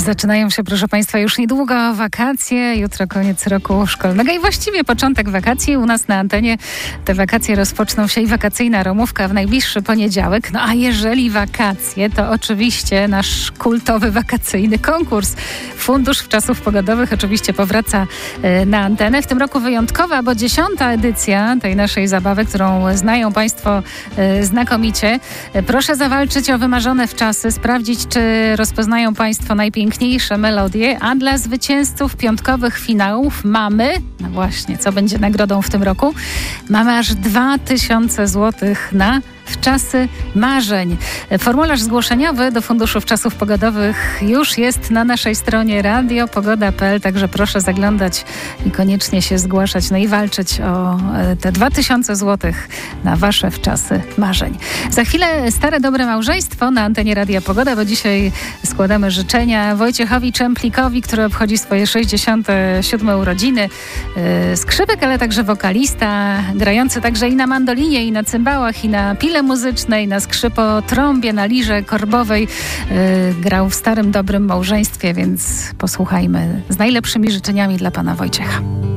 Zaczynają się, proszę Państwa, już niedługo wakacje. Jutro koniec roku szkolnego i właściwie początek wakacji. U nas na antenie te wakacje rozpoczną się i wakacyjna ramówka w najbliższy poniedziałek. No a jeżeli wakacje, to oczywiście nasz kultowy wakacyjny konkurs Fundusz Wczasów Pogodowych oczywiście powraca na antenę. W tym roku wyjątkowa, bo 10. edycja tej naszej zabawy, którą znają Państwo znakomicie. Proszę zawalczyć o wymarzone wczasy, sprawdzić, czy rozpoznają Państwo najpiękniejsze melodie, a dla zwycięzców piątkowych finałów mamy, no właśnie, co będzie nagrodą w tym roku, mamy aż 2000 złotych na Wczasy Marzeń. Formularz zgłoszeniowy do Funduszu Wczasów Pogodowych już jest na naszej stronie radiopogoda.pl, także proszę zaglądać i koniecznie się zgłaszać, no i walczyć o te 2000 złotych na Wasze Wczasy Marzeń. Za chwilę Stare Dobre Małżeństwo na antenie Radia Pogoda, bo dzisiaj składamy życzenia Wojciechowi Czemplikowi, który obchodzi swoje 67 urodziny. Skrzypek, ale także wokalista, grający także i na mandolinie, i na cymbałach, i na pile muzycznej, na skrzypotrąbie, na lirze korbowej. Grał w Starym Dobrym Małżeństwie, więc posłuchajmy z najlepszymi życzeniami dla pana Wojciecha.